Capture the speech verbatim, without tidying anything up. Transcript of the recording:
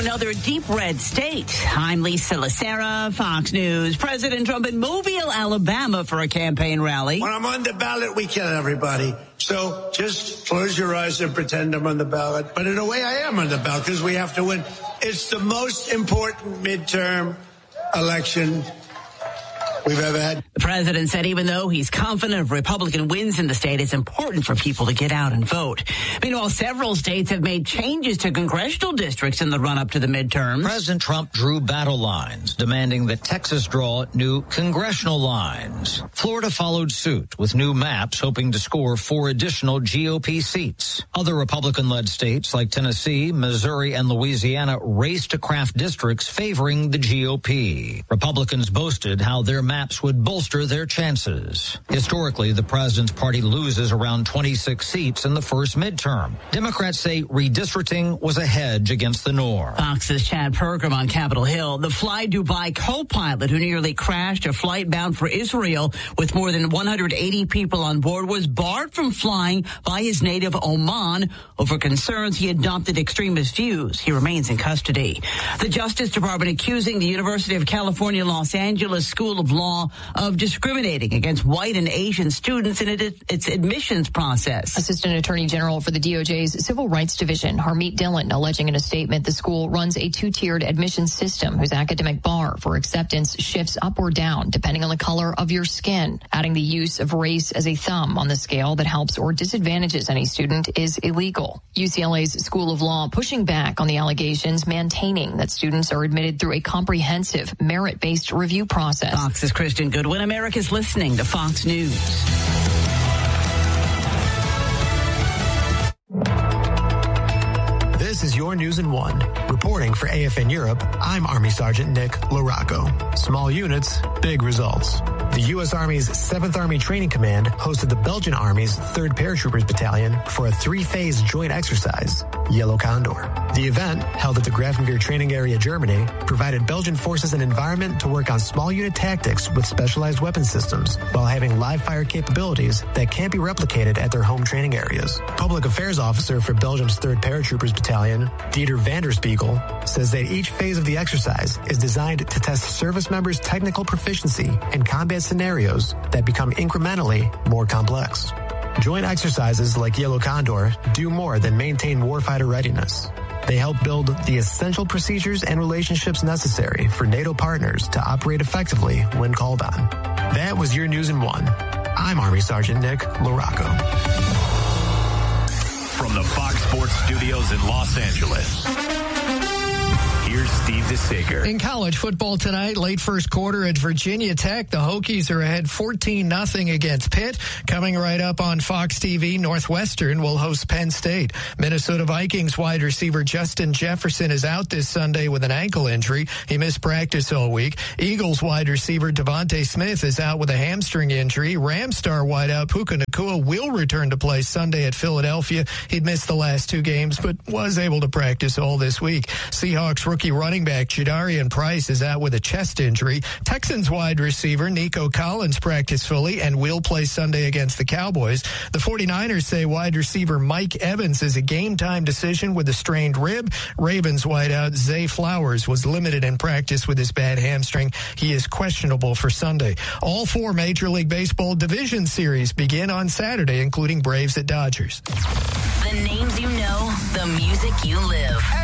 another deep red state. I'm Lisa Lacera, Fox News. President Trump in Mobile, Alabama for a campaign rally. When I'm on the ballot, we kill everybody. So just close your eyes and pretend I'm on the ballot. But in a way, I am on the ballot because we have to win. It's the most important midterm election we've ever had. The president said even though he's confident of Republican wins in the state, it's important for people to get out and vote. Meanwhile, several states have made changes to congressional districts in the run-up to the midterms. President Trump drew battle lines, demanding that Texas draw new congressional lines. Florida followed suit with new maps, hoping to score four additional G O P seats. Other Republican-led states like Tennessee, Missouri, and Louisiana raced to craft districts favoring the G O P. Republicans boasted how their maps would bolster their chances. Historically, the president's party loses around twenty-six seats in the first midterm. Democrats say redistricting was a hedge against the norm. Fox's Chad Pergram on Capitol Hill. The Fly Dubai co-pilot who nearly crashed a flight bound for Israel with more than one hundred eighty people on board was barred from flying by his native Oman over concerns he adopted extremist views. He remains in custody. The Justice Department accusing the University of California, Los Angeles School of Law of discriminating against white and Asian students in its admissions process. Assistant Attorney General for the D O J's Civil Rights Division, Harmeet Dillon, alleging in a statement the school runs a two-tiered admissions system whose academic bar for acceptance shifts up or down depending on the color of your skin. Adding the use of race as a thumb on the scale that helps or disadvantages any student is illegal. U C L A's School of Law pushing back on the allegations, maintaining that students are admitted through a comprehensive merit-based review process. Fox's Kristen Goodwin. America's listening to Fox News. This is your News in One. Reporting for A F N Europe, I'm Army Sergeant Nick LaRocco. Small units, big results. The U S Army's seventh Army Training Command hosted the Belgian Army's third Paratroopers Battalion for a three-phase joint exercise, Yellow Condor. The event, held at the Grafenwehr Training Area, Germany, provided Belgian forces an environment to work on small unit tactics with specialized weapon systems while having live-fire capabilities that can't be replicated at their home training areas. Public Affairs Officer for Belgium's third Paratroopers Battalion, Dieter van der Spiegel, says that each phase of the exercise is designed to test service members' technical proficiency in combat scenarios that become incrementally more complex. Joint exercises like Yellow Condor do more than maintain warfighter readiness. They help build the essential procedures and relationships necessary for NATO partners to operate effectively when called on. That was your News in One. I'm Army Sergeant Nick LaRocco. From the Fox Sports Studios in Los Angeles, here's Steve DeSager. In college football tonight, late first quarter at Virginia Tech, the Hokies are ahead fourteen nothing against Pitt. Coming right up on Fox T V, Northwestern will host Penn State. Minnesota Vikings wide receiver Justin Jefferson is out this Sunday with an ankle injury. He missed practice all week. Eagles wide receiver Devontae Smith is out with a hamstring injury. Rams star wideout Puka Nacua will return to play Sunday at Philadelphia. He'd missed the last two games, but was able to practice all this week. Seahawks rookie running back Jadarian Price is out with a chest injury. Texans wide receiver Nico Collins practiced fully and will play Sunday against the Cowboys. The 49ers say wide receiver Mike Evans is a game-time decision with a strained rib. Ravens wideout Zay Flowers was limited in practice with his bad hamstring. He is questionable for Sunday. All four Major League Baseball division series begin on Saturday, including Braves at Dodgers. The names you know, the music you live.